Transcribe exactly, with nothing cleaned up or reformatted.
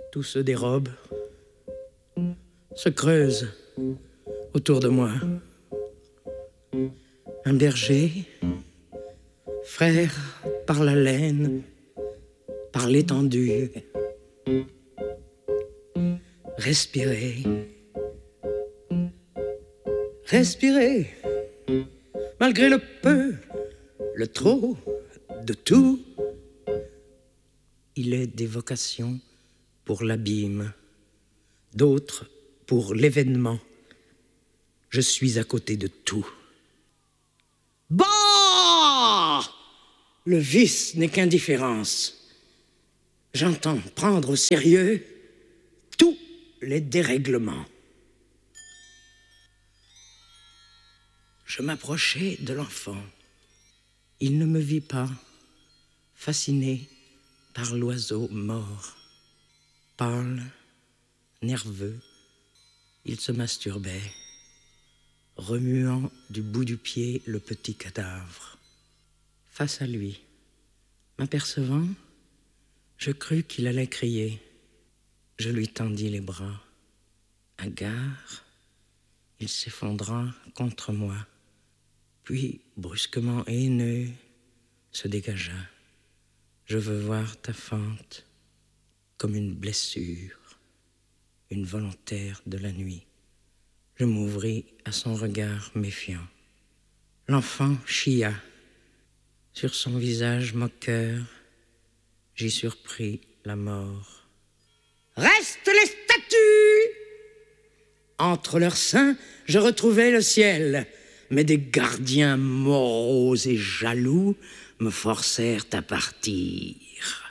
Tout se dérobe, se creuse autour de moi. Un berger, frère par la laine, par l'étendue. Respirez, respirez, malgré le peu, le trop de tout. Il est des vocations pour l'abîme, d'autres pour l'événement. Je suis à côté de tout. Bah! Le vice n'est qu'indifférence. J'entends prendre au sérieux tous les dérèglements. Je m'approchai de l'enfant. Il ne me vit pas, fasciné par l'oiseau mort. Pâle, nerveux, il se masturbait, remuant du bout du pied le petit cadavre. Face à lui, m'apercevant, je crus qu'il allait crier. Je lui tendis les bras. Hagard, il s'effondra contre moi, puis, brusquement haineux, se dégagea. Je veux voir ta fente comme une blessure, une volontaire de la nuit. Je m'ouvris à son regard méfiant. L'enfant chia. Sur son visage moqueur, j'y surpris la mort. Restent les statues! Entre leurs seins, je retrouvai le ciel, mais des gardiens moroses et jaloux me forcèrent à partir.